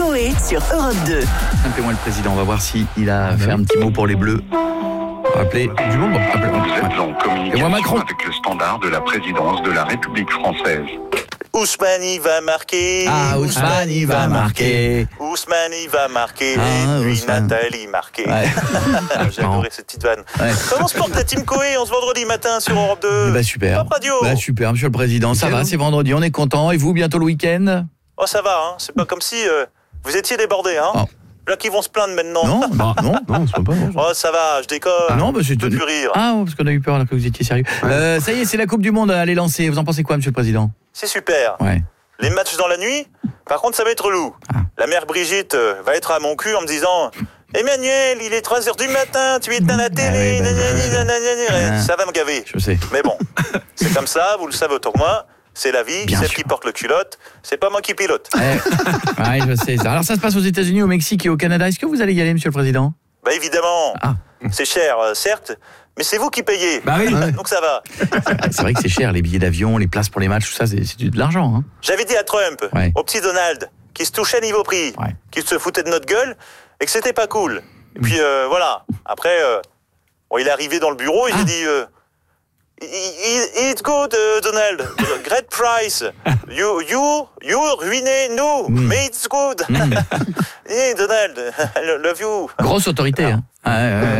Coé sur Europe 2. Appelez-moi le président, on va voir s'il a fait un petit mot pour les Bleus. Appelez du monde. Vous êtes en communication Macron. avec le standard de la présidence de la République française. Ousmane, il va marquer. Ah, Ousmane, il va marquer. Ousmane, il va marquer. Ah, Et puis Ousmane. Nathalie marquer. Ouais. J'ai adoré cette petite vanne. Ouais. Comment se porte la team Coé en ce vendredi matin sur Europe 2? Bah super. Top Radio. Bah super, monsieur le président. Ça va, c'est vendredi, on est content. Et vous, bientôt le week-end? Oh, ça va, hein. C'est pas comme si vous étiez débordés, hein. Oh. Là, qui vont se plaindre maintenant. Non, bah, non, c'est pas bon. Oh, ça va, je déconne. Ah, non, bah, c'est Je peux plus rire. Ah, parce qu'on a eu peur alors que vous étiez sérieux. Ça y est, c'est la Coupe du Monde, elle est lancée. Vous en pensez quoi, monsieur le président? C'est super. Ouais. Les matchs dans la nuit, par contre, ça va être relou. Ah. La mère Brigitte va être à mon cul en me disant Emmanuel, il est 3h du matin, tu éteins la télé. Ah oui, nanani. Ça va me gaver. Je sais. Mais bon, c'est comme ça, vous le savez autant que moi. C'est la vie, Bien celle sûr. qui porte le culotte, c'est pas moi qui pilote. Ouais, je sais. Alors ça se passe aux États-Unis, au Mexique et au Canada. Est-ce que vous allez y aller, monsieur le président? Bah évidemment, Ah. c'est cher, certes, mais c'est vous qui payez. Bah oui. Donc ça va. C'est vrai que c'est cher, les billets d'avion, les places pour les matchs, tout ça, c'est de l'argent. Hein. J'avais dit à Trump, Ouais. au petit Donald, qui se touchait niveau prix, Ouais. qui se foutait de notre gueule, et que c'était pas cool. Et puis voilà, après, bon, il est arrivé dans le bureau et j'ai dit It's good, Donald. Great price. You ruinez nous, mais it's good. Hey, Donald, I love you. Grosse autorité. Hein.